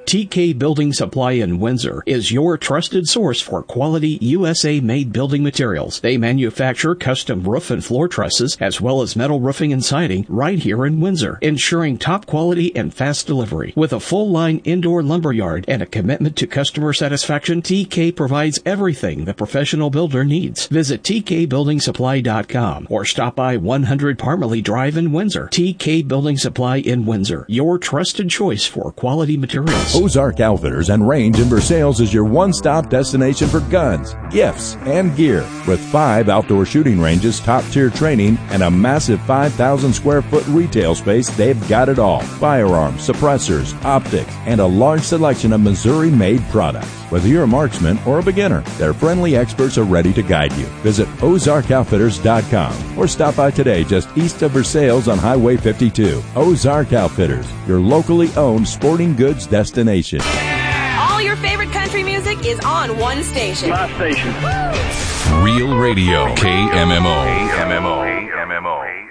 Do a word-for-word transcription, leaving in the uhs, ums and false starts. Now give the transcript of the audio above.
T K Building Supply in Windsor is your trusted source for quality U S A-made building materials. They manufacture custom roof and floor trusses as well as metal roofing and siding right here in Windsor, ensuring top quality and fast delivery. With a full-line indoor lumber yard and a commitment to customer satisfaction, T K provides everything the professional builder needs. Visit T K building supply dot com or stop by one hundred Parmalee Drive in Windsor. T K Building Supply in Windsor, your trusted choice for quality materials. Ozark Outfitters and Range in Versailles is your one-stop destination for guns, gifts, and gear. With five outdoor shooting ranges, top-tier training, and a massive five thousand square foot retail space, they've got it all. Firearms, suppressors, optics, and a large selection of Missouri-made products. Whether you're a marksman or a beginner, their friendly experts are ready to guide you. Visit Ozark Outfitters dot com or stop by today just east of Versailles on Highway fifty-two. Ozark Outfitters, your locally owned sporting goods destination. All your favorite country music is on one station. My station. Real Radio, K M M O. K M M O. K M M O.